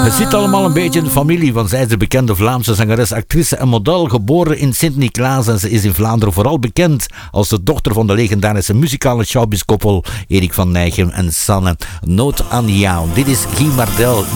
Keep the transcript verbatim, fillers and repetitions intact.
Het zit allemaal een beetje in de familie, want zij is de bekende Vlaamse zangeres, actrice en model, geboren in Sint-Niklaas en ze is in Vlaanderen vooral bekend als de dochter van de legendarische muzikale showbizkoppel Erik van Nijgem en Sanne. Nood aan jou. Dit is Guy Mardel.